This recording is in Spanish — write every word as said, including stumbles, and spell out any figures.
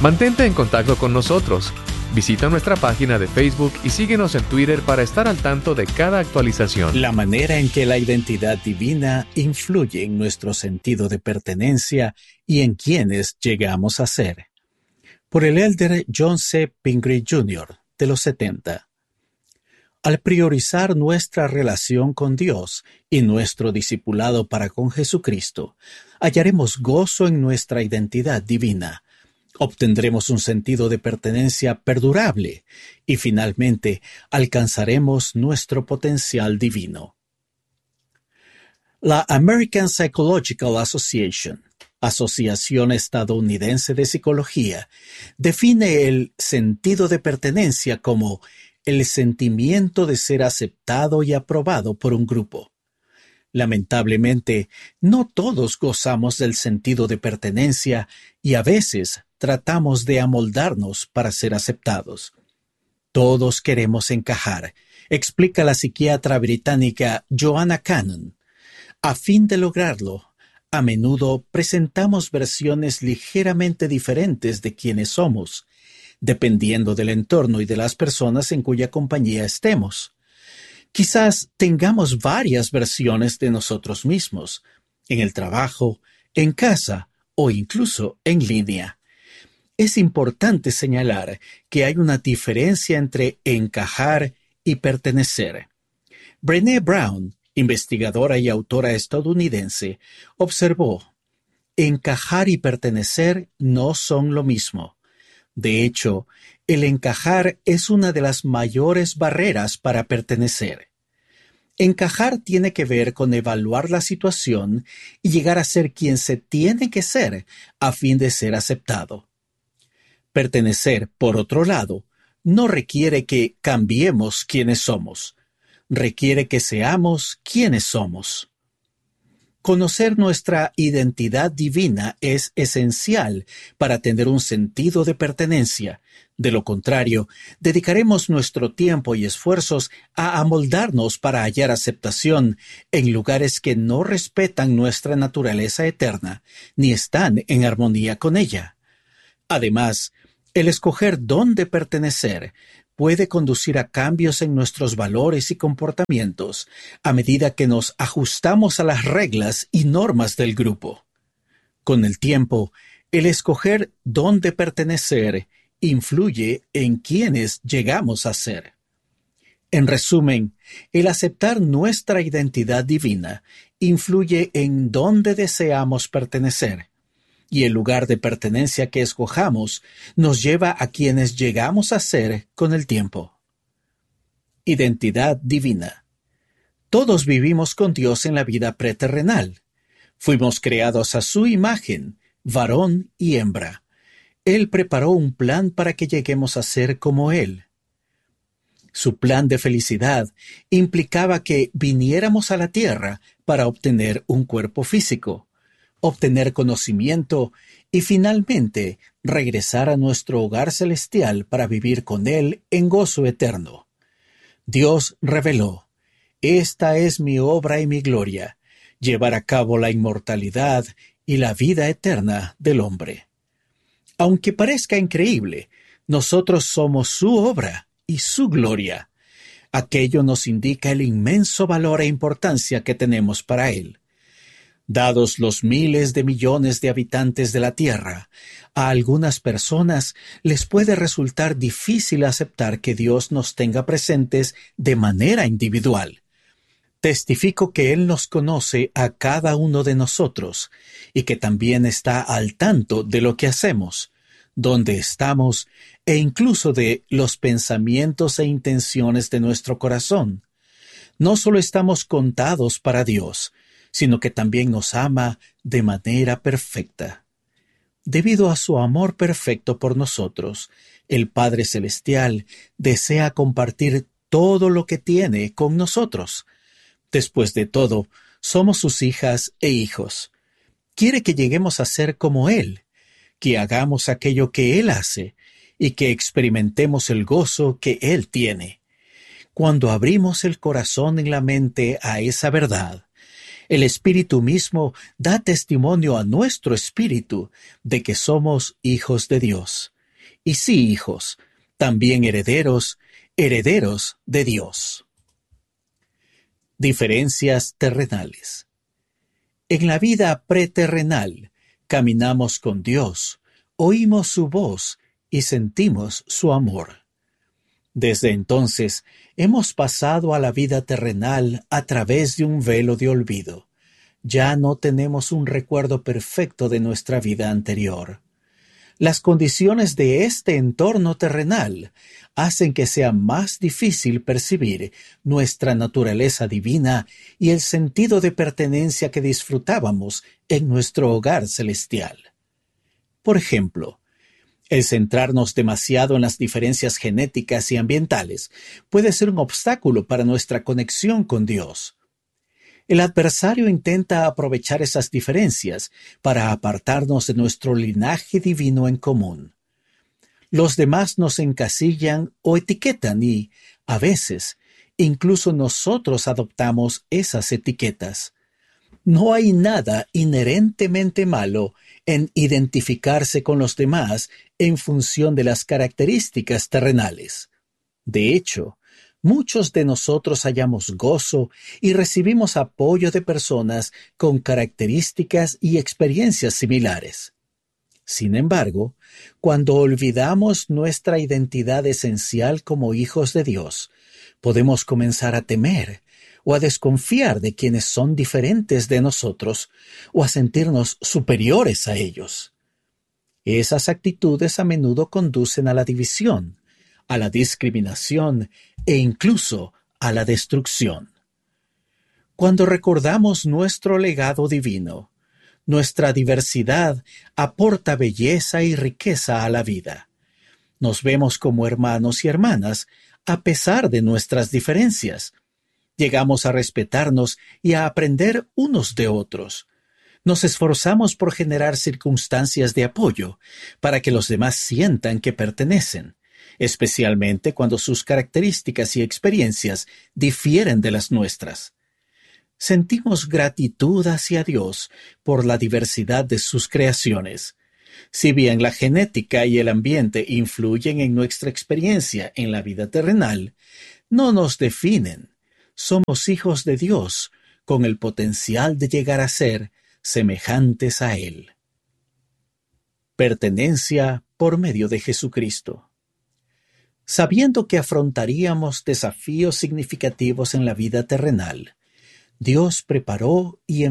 Mantente en contacto con nosotros. Visita nuestra página de Facebook y síguenos en Twitter para estar al tanto de cada actualización. La manera en que la identidad divina influye en nuestro sentido de pertenencia y en quienes llegamos a ser. Por el elder John C. Pingree junior, de los setenta. Al priorizar nuestra relación con Dios y nuestro discipulado para con Jesucristo, hallaremos gozo en nuestra identidad divina. Obtendremos un sentido de pertenencia perdurable y finalmente alcanzaremos nuestro potencial divino. La American Psychological Association, Asociación Estadounidense de Psicología, define el sentido de pertenencia como el sentimiento de ser aceptado y aprobado por un grupo. Lamentablemente, no todos gozamos del sentido de pertenencia y a veces tratamos de amoldarnos para ser aceptados. Todos queremos encajar, explica la psiquiatra británica Joanna Cannon. A fin de lograrlo, a menudo presentamos versiones ligeramente diferentes de quienes somos, dependiendo del entorno y de las personas en cuya compañía estemos. Quizás tengamos varias versiones de nosotros mismos, en el trabajo, en casa o incluso en línea. Es importante señalar que hay una diferencia entre encajar y pertenecer. Brené Brown, investigadora y autora estadounidense, observó: encajar y pertenecer no son lo mismo. De hecho, el encajar es una de las mayores barreras para pertenecer. Encajar tiene que ver con evaluar la situación y llegar a ser quien se tiene que ser a fin de ser aceptado. Pertenecer, por otro lado, no requiere que cambiemos quienes somos. Requiere que seamos quienes somos. Conocer nuestra identidad divina es esencial para tener un sentido de pertenencia. De lo contrario, dedicaremos nuestro tiempo y esfuerzos a amoldarnos para hallar aceptación en lugares que no respetan nuestra naturaleza eterna, ni están en armonía con ella. Además, el escoger dónde pertenecer puede conducir a cambios en nuestros valores y comportamientos a medida que nos ajustamos a las reglas y normas del grupo. Con el tiempo, el escoger dónde pertenecer influye en quienes llegamos a ser. En resumen, el aceptar nuestra identidad divina influye en dónde deseamos pertenecer, y el lugar de pertenencia que escojamos nos lleva a quienes llegamos a ser con el tiempo. Identidad divina. Todos vivimos con Dios en la vida preterrenal. Fuimos creados a su imagen, varón y hembra. Él preparó un plan para que lleguemos a ser como Él. Su plan de felicidad implicaba que viniéramos a la tierra para obtener un cuerpo físico, obtener conocimiento y finalmente regresar a nuestro hogar celestial para vivir con Él en gozo eterno. Dios reveló: esta es mi obra y mi gloria, llevar a cabo la inmortalidad y la vida eterna del hombre. Aunque parezca increíble, nosotros somos su obra y su gloria. Aquello nos indica el inmenso valor e importancia que tenemos para Él. Dados los miles de millones de habitantes de la Tierra, a algunas personas les puede resultar difícil aceptar que Dios nos tenga presentes de manera individual. Testifico que Él nos conoce a cada uno de nosotros y que también está al tanto de lo que hacemos, dónde estamos e incluso de los pensamientos e intenciones de nuestro corazón. No solo estamos contados para Dios, sino que también nos ama de manera perfecta. Debido a su amor perfecto por nosotros, el Padre Celestial desea compartir todo lo que tiene con nosotros. Después de todo, somos sus hijas e hijos. Quiere que lleguemos a ser como Él, que hagamos aquello que Él hace y que experimentemos el gozo que Él tiene. Cuando abrimos el corazón y la mente a esa verdad, el Espíritu mismo da testimonio a nuestro espíritu de que somos hijos de Dios. y sí hijos, también herederos, herederos de Dios. Diferencias terrenales. En la vida preterrenal, caminamos con Dios, oímos su voz y sentimos su amor. Desde entonces, hemos pasado a la vida terrenal a través de un velo de olvido. Ya no tenemos un recuerdo perfecto de nuestra vida anterior. Las condiciones de este entorno terrenal hacen que sea más difícil percibir nuestra naturaleza divina y el sentido de pertenencia que disfrutábamos en nuestro hogar celestial. Por ejemplo, el centrarnos demasiado en las diferencias genéticas y ambientales puede ser un obstáculo para nuestra conexión con Dios. El adversario intenta aprovechar esas diferencias para apartarnos de nuestro linaje divino en común. Los demás nos encasillan o etiquetan y, a veces, incluso nosotros adoptamos esas etiquetas. No hay nada inherentemente malo en identificarse con los demás en función de las características terrenales. De hecho, muchos de nosotros hallamos gozo y recibimos apoyo de personas con características y experiencias similares. Sin embargo, cuando olvidamos nuestra identidad esencial como hijos de Dios, podemos comenzar a temer o a desconfiar de quienes son diferentes de nosotros o a sentirnos superiores a ellos. Esas actitudes a menudo conducen a la división, a la discriminación e incluso a la destrucción. Cuando recordamos nuestro legado divino, nuestra diversidad aporta belleza y riqueza a la vida. Nos vemos como hermanos y hermanas a pesar de nuestras diferencias. Llegamos a respetarnos y a aprender unos de otros. Nos esforzamos por generar circunstancias de apoyo para que los demás sientan que pertenecen, especialmente cuando sus características y experiencias difieren de las nuestras. Sentimos gratitud hacia Dios por la diversidad de sus creaciones. Si bien la genética y el ambiente influyen en nuestra experiencia en la vida terrenal, no nos definen. Somos hijos de Dios, con el potencial de llegar a ser semejantes a Él. Pertenencia por medio de Jesucristo. Sabiendo que afrontaríamos desafíos significativos en la vida terrenal, Dios preparó y